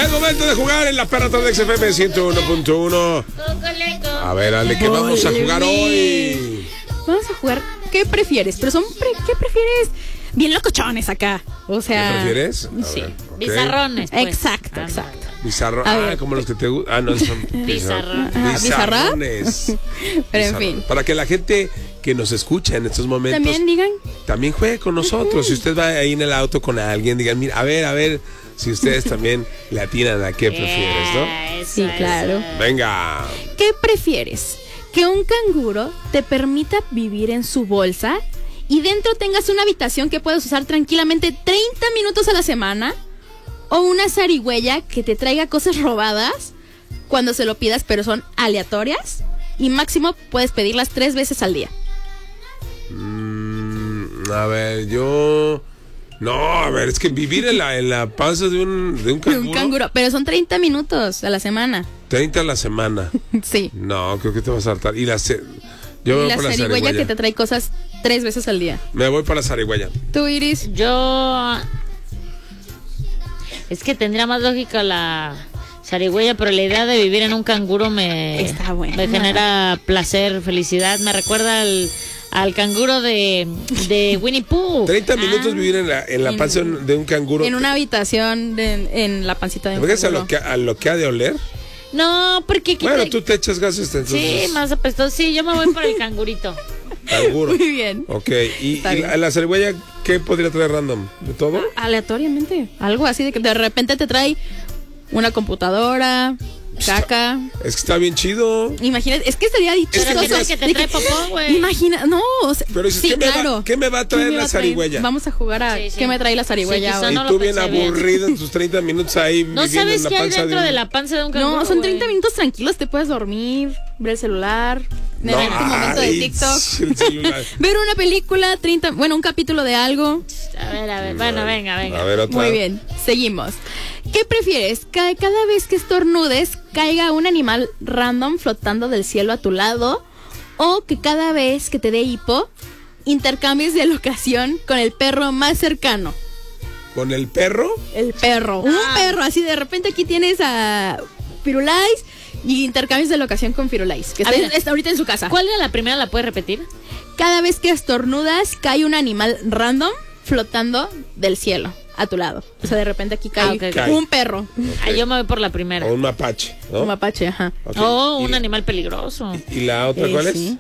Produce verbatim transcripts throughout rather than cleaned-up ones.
Es momento de jugar en la perra tarde X F M ciento uno punto uno. A ver, Ale, ¿qué vamos a jugar hoy? Vamos a jugar, ¿qué prefieres? Pero son, pre ¿qué prefieres? Bien locochones acá. O sea. ¿Qué prefieres? A sí. ver, okay. Bizarrones. Pues. Exacto, exacto. Bizarro. Ah, como los que te gustan. Ah, no, son bizarrones. Bizarrones. Pero en fin. Para que la gente que nos escucha en estos momentos también digan. También juegue con nosotros. Si usted va ahí en el auto con alguien, digan, mira, a ver, a ver, si ustedes también le atinan a qué prefieres, ¿no? Sí, claro. Venga. ¿Qué prefieres? ¿Que un canguro te permita vivir en su bolsa y dentro tengas una habitación que puedes usar tranquilamente treinta minutos a la semana? ¿O una zarigüeya que te traiga cosas robadas cuando se lo pidas, pero son aleatorias? Y máximo puedes pedirlas tres veces al día. Mm, a ver, yo... No, a ver, es que vivir en la, en la panza de un, de un canguro... De un canguro, pero son treinta minutos a la semana. treinta a la semana. Sí. No, creo que te vas a hartar. Y la, ce... yo me y voy la por zarigüeya la que te trae cosas tres veces al día. Me voy para la zarigüeya. ¿Tú, Iris? Yo... Es que tendría más lógica la zarigüeya, pero la idea de vivir en un canguro me, Está buena. me genera placer, felicidad. Me recuerda al, al canguro de, de Winnie Pooh. treinta minutos Ah. vivir en la, en la En- panza de un canguro. En una habitación de, en la pancita de un ¿Ves a canguro. lo, que, a lo que ha de oler? No, porque... aquí Bueno, te- tú te echas gases entonces. Sí, más apestoso. Sí, yo me voy por el cangurito. Canguro. Muy bien. Ok, y, Está y bien. la, la zarigüeya, ¿qué podría traer random? ¿De todo? Aleatoriamente. Algo así de que de repente te trae una computadora, caca. Es que está bien chido. Imagínate, es que sería dichoso. Pero ¿qué tal que te de trae popó, güey? Imagina, no, o sea, Pero dices, sí, ¿qué, me claro. va, ¿qué me va a traer ¿Qué me la va a traer? zarigüeya? Vamos a jugar a Sí, sí. ¿qué me trae la Sí, zarigüeya quizá hoy? Y no lo tú bien pensé bien. aburrido en tus treinta minutos ahí ¿No viviendo en sabes la qué hay panza dentro de, de, un... la panza de un canguro? No, son güey? treinta minutos tranquilos, te puedes dormir, ver el celular, No, ver tu momento de ay, TikTok, el celular. ver una película, treinta, bueno, un capítulo de algo. A ver, a ver. Bueno, venga, venga. A ver, otra. Muy bien, seguimos. ¿Qué prefieres? ¿Que cada vez que estornudes caiga un animal random flotando del cielo a tu lado? ¿O que cada vez que te dé hipo intercambies de locación con el perro más cercano? ¿Con el perro? El perro, un Ah. perro, así de repente aquí tienes a Firulais y intercambios de locación con Firulais, que A está, ver. está ahorita en su casa. ¿Cuál era la primera? ¿La puedes repetir? Cada vez que estornudas cae un animal random flotando del cielo a tu lado. O sea, de repente aquí cae Ah, ok, ok. un perro, Ah, yo me voy por la primera. O un mapache, ¿no? un mapache, ajá. Ok. Oh, ¿Y, un animal peligroso. ¿Y la otra Eh, cuál es? sí.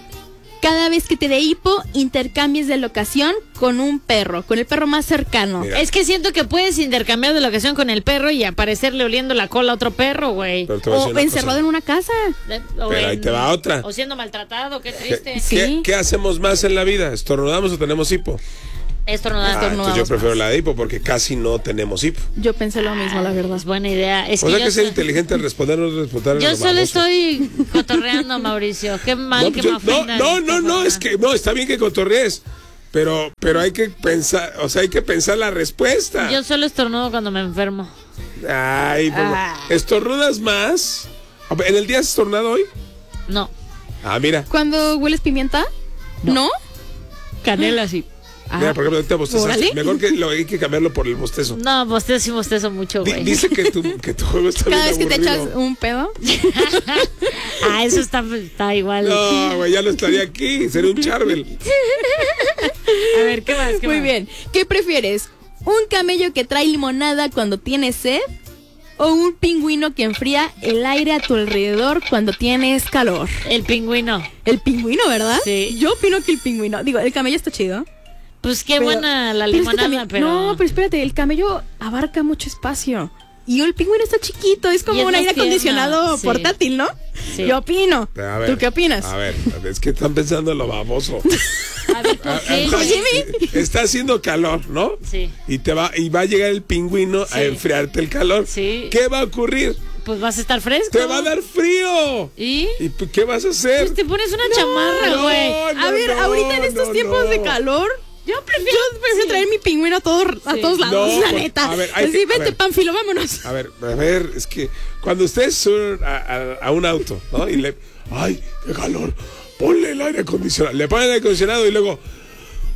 Cada vez que te dé hipo, intercambies de locación con un perro, con el perro más cercano. Mira. Es que siento que puedes intercambiar de locación con el perro y aparecerle oliendo la cola a otro perro, güey. Pero te voy a decir O una encerrado cosa. en una casa. De- o Pero ahí en- te va otra. O siendo maltratado, qué ¿Qué, triste. Sí. qué- qué hacemos más en la vida? ¿Estornudamos o tenemos hipo? Estornudar. Ah, entonces yo Estornudamos prefiero más. la de hipo porque casi no tenemos hipo. Yo pensé lo mismo, la verdad. Es buena idea. Es O que sea yo que ser so- inteligente al responder no responder a Yo lo solo baboso. estoy cotorreando, Mauricio. Qué mal No, que yo- me ofendan. no, de no, esta no, forma. es que no, está bien que cotorrees, pero, pero hay que pensar, o sea, hay que pensar la respuesta. Yo solo estornudo cuando me enfermo. Ay, pero, Ah. ¿estornudas más? A ver, ¿en el día has estornudado hoy? No. Ah, mira. ¿Cuando hueles pimienta? ¿No? Canela sí. Mira, por ejemplo, ahorita bostezaste. órale. Mejor que lo hay que cambiarlo por el bostezo. No, bostezo sí bostezo mucho, Di- güey. dice que tu, que tu juego está Cada bien vez que te aburrido. echas un pedo. Ah, eso está, está igual. No, güey, ya no estaría aquí, sería un charbel. A ver, ¿qué más? ¿Qué Muy más? bien. ¿Qué prefieres? ¿Un camello que trae limonada cuando tienes sed? ¿O un pingüino que enfría el aire a tu alrededor cuando tienes calor? El pingüino. El pingüino, ¿verdad? Sí. Yo opino que el pingüino. Digo, el camello está chido. Pues qué Pero- buena la pero es que limonada, también- pero... No, pero espérate, el camello abarca mucho espacio. Y el pingüino está chiquito, es Y como es un más aire tierno, acondicionado sí. portátil, ¿no? Sí. Yo opino. A ver, ¿Tú qué opinas? A ver, es que están pensando en lo baboso. A ver, ¿por qué? Ah, Jimmy. Está haciendo calor, ¿no? Sí. Y te va y va a llegar el pingüino Sí. a enfriarte el calor. Sí. ¿Qué va a ocurrir? Pues vas a estar fresco. Te va a dar frío. ¿Y? ¿Y p- qué vas a hacer? Pues te pones una chamarra, no, güey. no, A ver, no, ahorita en estos no, tiempos no. de calor, yo prefiero, yo prefiero traer mi pingüino a todos, a Sí. todos lados, No, la pues, neta. a ver, hay Así, que- a vente, ver. Pánfilo, vámonos. A ver, a ver, es que cuando ustedes suben a, a- a un auto, ¿no? Y le, ay, qué calor, ponle el aire acondicionado. Le ponen el aire acondicionado y luego,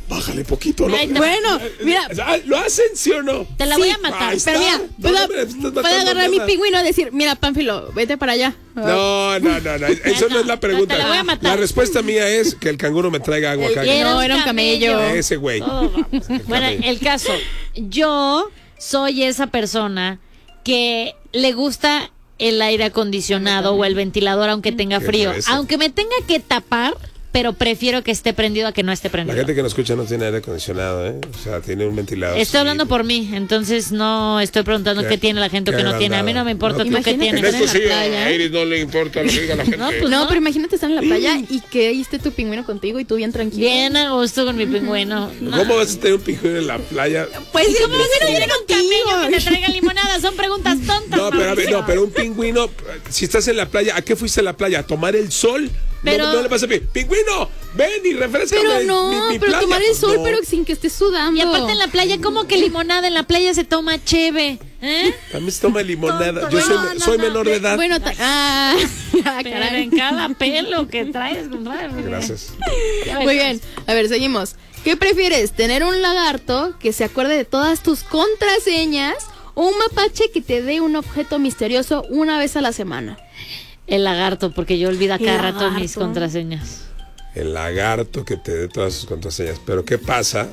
bájale poquito, ¿no? Ay, te- Bueno, mira, Ah, ¿lo hacen, sí o no? Te la Sí, voy a matar. ahí está. pero mira, No, puedo, no, me estás matando, puedo agarrar mi nada. pingüino y decir, mira, Pánfilo, vete para allá. No, no, no, no. Eso no es la pregunta. Te la voy a matar. La respuesta mía es que el canguro me traiga agua acá. El- no, era un camello. Ese güey. Todo vamos. Bueno, camello. el caso. Yo soy esa persona que le gusta el aire acondicionado o el ventilador aunque tenga Qué frío. fresa. Aunque me tenga que tapar, pero prefiero que esté prendido a que no esté La prendido. gente que nos escucha no tiene aire acondicionado, ¿eh? O sea, tiene un ventilador. Estoy hablando por mí, entonces no estoy preguntando Qué- qué, tiene la gente o qué qué no tiene. A mí no me importa No, tú qué imagínate tienes. estar en la playa. a Iris no le importa lo que diga la gente. No, pues No, no. pero imagínate estar en la playa y que ahí esté tu pingüino contigo y tú bien tranquilo. Bien a gusto con mi pingüino. No. ¿Cómo vas a tener un pingüino en la playa? Pues el ¿Cómo pingüino vas a viene tener un camello que te contigo. traiga limonada? Son preguntas tontas. No, pero a ver, Mauricio. no, pero un pingüino, si estás en la playa, ¿a qué fuiste a la playa? ¿A tomar el sol? Pero- No, no le vas a pedir, pingüino, ven y refrescame Pero no, mi, mi pero playa". tomar el Pues sol, no. pero sin que estés sudando. Y aparte en la playa, ¿cómo que limonada? En la playa se toma cheve. ¿Eh? También se toma limonada. Tonto, Yo soy, no, no, soy no, menor de de- edad. Bueno, ta- ah, ah, Pero caray. en cada pelo que traes, compadre. Gracias. Ya ves. Muy bien, a ver, seguimos. ¿Qué prefieres? ¿Tener un lagarto que se acuerde de todas tus contraseñas o un mapache que te dé un objeto misterioso una vez a la semana? El lagarto, porque yo olvido a cada El rato mis lagarto. contraseñas. El lagarto que te dé todas sus contraseñas. Pero ¿qué pasa?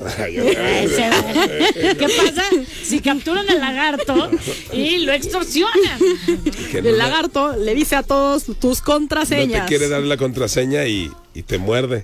¿Qué pasa si capturan al lagarto y lo extorsionan? Que no, El lagarto le dice a todos tus no contraseñas. te quiere dar la contraseña y, y te muerde.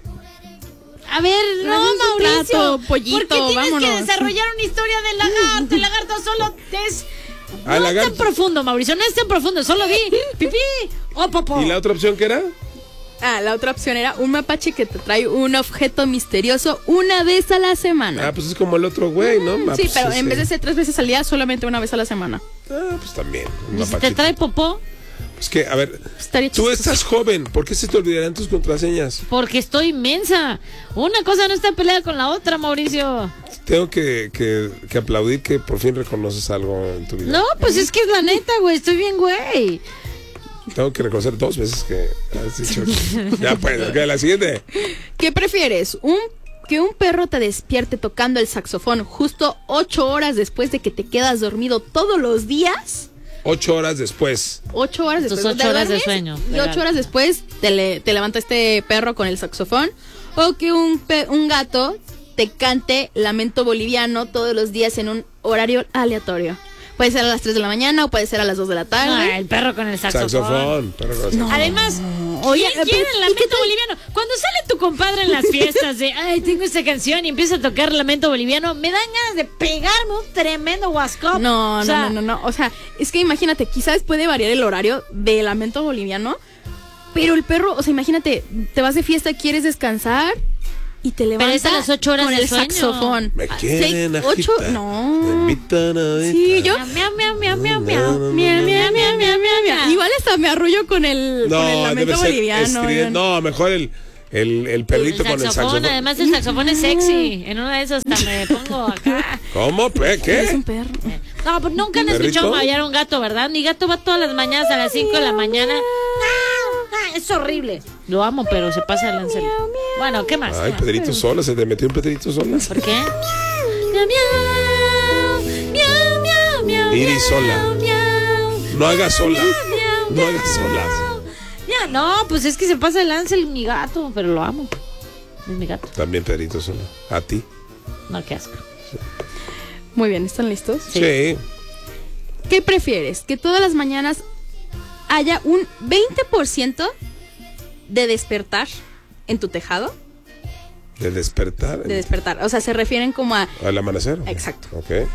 A ver, no, Dale un Mauricio. plato, pollito, ¿Por qué tienes vámonos. que desarrollar una historia del lagarto? El lagarto solo es... No Ah, es lagarto. tan profundo, Mauricio, no es tan profundo. Solo di pipí o popó. ¿Y la otra opción qué era? Ah, la otra opción era un mapache que te trae un objeto misterioso una vez a la semana. Ah, pues es como el otro güey, ¿no? Ah, sí, pues pero ese. en vez de ser tres veces al día, solamente una vez a la semana. Ah, pues también. Un ¿Y si te mapachito. trae popó? Es que, a ver, Estaría tú chistoso. estás joven. ¿Por qué se te olvidarán tus contraseñas? Porque estoy inmensa. Una cosa no está peleada con la otra, Mauricio. Tengo que, que, que aplaudir que por fin reconoces algo en tu vida. No, pues es que es la neta, güey. Estoy bien, güey. Tengo que reconocer dos veces que has dicho. Ya pues, ok, la siguiente. ¿Qué prefieres? ¿Un, ¿Que un perro te despierte tocando el saxofón justo ocho horas después de que te quedas dormido todos los días? Ocho horas después. Ocho horas Tus después. ocho te horas de duermes sueño, Y legal. ocho horas después te, le- te levanta este perro con el saxofón. O que un, pe- un gato te cante lamento boliviano todos los días en un horario aleatorio. Puede ser a las tres de la mañana o puede ser a las dos de la tarde. Ah, el perro con el saxofón. Saxofón. perro con saxofón. Además, Oye, ¿quién pero- quiere el ¿y qué lamento tal? boliviano? Cuando sale tu compadre en las fiestas de, ay, tengo esta canción y empieza a tocar lamento boliviano, me dan ganas de pegarme un tremendo huascop. No, O sea, no, no, no, no. O sea, es que imagínate, quizás puede variar el horario de lamento boliviano, pero el perro, o sea, imagínate, te vas de fiesta, quieres descansar y te levantas es a las ocho horas con de el sueño. saxofón. Me Ah, quieren seis, ocho, agitar, no. me invitan a Sí, yo. Miau, miau, miau, miau, miau. Miau, miau, miau, miau, miau, miau. Igual hasta me arrullo con el, con el No, lamento debe ser boliviano. estridente. oigan. No, mejor el, el, el perrito El con el saxofón, saxofón. además el saxofón es sexy. En una de esas hasta me pongo acá. ¿Cómo? ¿Pe- Es ¿Qué? un perro. No, pues nunca han ¿Perrito? escuchado maullar a un gato, ¿verdad? Mi gato va todas las mañanas a las cinco de la mañana. Ah, ah, es horrible. Lo amo, pero se pasa el Ansel. Bueno, ¿qué más? Ay, Pedrito Sola, se te metió un Pedrito Sola. ¿Por qué? Miau, miau, miau, miau, miau, Iris sola. miau, No hagas sola. miau, No hagas solas. Ya, no, pues es que se pasa el Ansel, mi gato, pero lo amo. Es mi gato. También Pedrito Sola. ¿A ti? No, qué asco. Muy bien, ¿están listos? Sí. Sí. ¿Qué prefieres? ¿Que todas las mañanas haya un veinte por ciento de despertar en tu tejado? De despertar. De despertar. O sea, se refieren como a... Al amanecer. Exacto. Ok.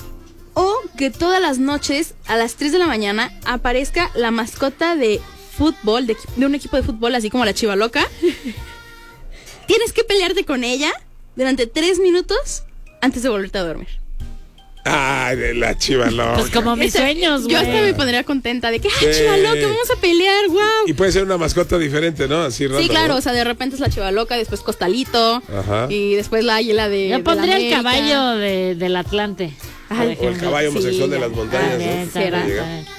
O que todas las noches a las tres de la mañana aparezca la mascota de fútbol, de, equi- de un equipo de fútbol, así como la Chiva Loca. Tienes que pelearte con ella durante tres minutos antes de volverte a dormir. Ay, de la chiva loca. Pues como mis Ese- sueños, güey. Yo hasta me pondría contenta de que, ay, Sí. Chiva Loca, vamos a pelear, wow. Y puede ser una mascota diferente, ¿no? Así raro. Sí, claro, ¿no? o sea, de repente es la Chiva Loca, después Costalito, Ajá. y después la águila de. Yo de pondría la el América. caballo de, del Atlante. por Ay, O el ejemplo. caballo homosexual Sí, de las montañas, También, ¿no? también, Será. también.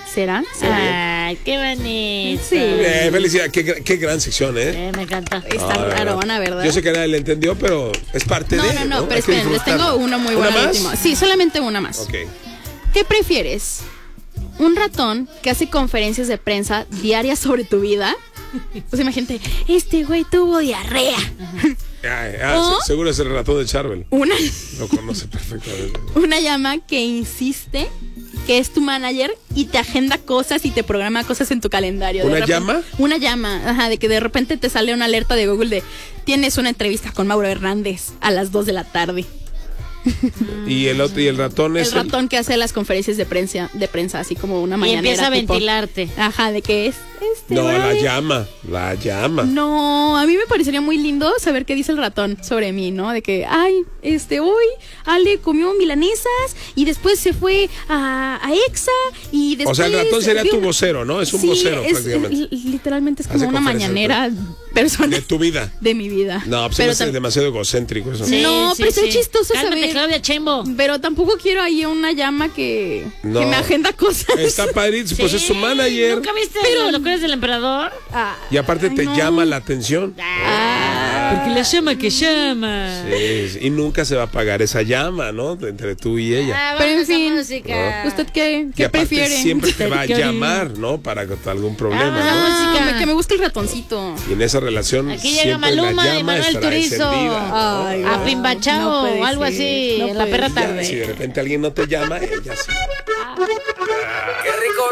¿Será? ¿Será? Ay, qué bonito. Sí. Eh, felicidad, qué, qué gran sección, ¿eh? Eh, me encanta. Está Ah, rarona, ¿verdad? Yo sé que nadie le entendió, pero es parte No, de. no, no, pero Hay que esperen, les tengo disfrutarlo. uno muy ¿Una bueno al más? último. Sí, solamente una más. Ok. ¿Qué prefieres? ¿Un ratón que hace conferencias de prensa diarias sobre tu vida? Pues imagínate, este güey tuvo diarrea. Ay, ah, ¿O? se- seguro es el ratón de Charvel. Una, Lo conoce perfectamente. una llama que insiste que es tu manager y te agenda cosas y te programa cosas en tu calendario. De ¿Una repente- llama? Una llama, ajá, de que de repente te sale una alerta de Google de tienes una entrevista con Mauro Hernández a las dos de la tarde. Y el otro, y el ratón El es. ratón que hace las conferencias de prensa, de prensa así como una Y mañanera. empieza a tipo. ventilarte. Ajá, de que es este No, la güey. llama. La llama. No, a mí me parecería muy lindo saber qué dice el ratón sobre mí, ¿no? De que, ay, este, hoy Ale comió milanesas y después se fue a, a Exa y después... O sea, el ratón sería vio tu una- vocero, ¿no? Es un Sí, vocero es- prácticamente. li- literalmente es Hace como una conferencias de mañanera personal De tu vida. de mi vida. No, pues pero se me hace tam- demasiado egocéntrico eso. Sí. No, pero está chistoso Cálmate, saber. Claudia Sheinbaum. Pero tampoco quiero ahí una llama que, No. que me agenda cosas. Está padrísimo, pues es su Sí, manager. ¿Nunca viste Pero- los locuras del emperador? Ah, Y aparte ay, te no. llama la atención. Ah. Porque la llama que llama. Sí, sí, y nunca se va a apagar esa llama, ¿no? De entre tú y ella. Ah, Pero en vamos a fin, música. ¿Usted qué, Y qué aparte prefiere? siempre te va a Cariño. llamar, ¿no? Para algún problema, Ah, ¿no? Ah, música. que me busque el ratoncito. Y en esa relación Aquí llega siempre Maluma la y llama Manuel estará Turizo. encendida, ¿no? Ay, A no, Pimbachao no puede o algo ser, así, no en la puede perra ser. Ya, tarde. si de repente alguien no te llama, ella sí.